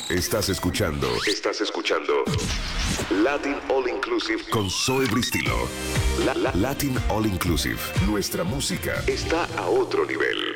Estás escuchando Latin All Inclusive con Zoe Bristilo. Latin All Inclusive. Nuestra música está a otro nivel.